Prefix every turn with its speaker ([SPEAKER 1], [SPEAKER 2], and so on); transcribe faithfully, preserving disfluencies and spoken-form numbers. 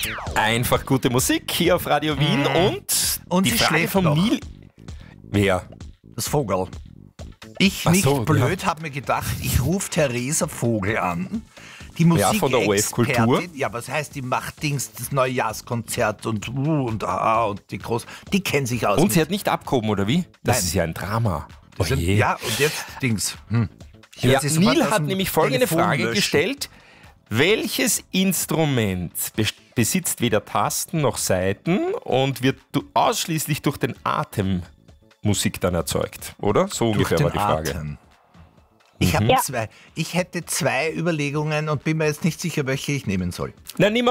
[SPEAKER 1] Einfach gute Musik hier auf Radio Wien und,
[SPEAKER 2] Und
[SPEAKER 1] die
[SPEAKER 2] sie
[SPEAKER 1] Frage
[SPEAKER 2] schläft
[SPEAKER 1] vom
[SPEAKER 2] noch.
[SPEAKER 1] Nil. Wer?
[SPEAKER 2] Das Vogel. Ich,
[SPEAKER 1] Ach
[SPEAKER 2] nicht
[SPEAKER 1] so,
[SPEAKER 2] blöd, habe mir gedacht, ich rufe Theresa Vogel an. Die
[SPEAKER 1] Ja, von der O F-Kultur.
[SPEAKER 2] Musikexpertin. Ja, was heißt, die macht Dings, das Neujahrskonzert und uh, und ah und die groß. Die kennt sich aus.
[SPEAKER 1] Und
[SPEAKER 2] mit-
[SPEAKER 1] sie hat nicht abgehoben, oder wie? Das
[SPEAKER 2] Nein.
[SPEAKER 1] ist ja ein Drama.
[SPEAKER 2] Das sind-
[SPEAKER 1] Oje.
[SPEAKER 2] Ja, und jetzt Dings. Hm. Ich
[SPEAKER 1] Ja,
[SPEAKER 2] werd sie sofort
[SPEAKER 1] Neil
[SPEAKER 2] aus
[SPEAKER 1] hat
[SPEAKER 2] dem
[SPEAKER 1] nämlich folgende
[SPEAKER 2] Telefon
[SPEAKER 1] Frage
[SPEAKER 2] löschen.
[SPEAKER 1] gestellt. Welches Instrument bes- besitzt weder Tasten noch Saiten und wird du ausschließlich durch den Atem Musik dann erzeugt, oder? So
[SPEAKER 2] Durch
[SPEAKER 1] ungefähr
[SPEAKER 2] den
[SPEAKER 1] war die Frage.
[SPEAKER 2] Atem. Ich, hab
[SPEAKER 3] Ja.
[SPEAKER 2] zwei, ich hätte zwei Überlegungen und bin mir jetzt nicht sicher, welche ich nehmen soll.
[SPEAKER 1] Na, nimm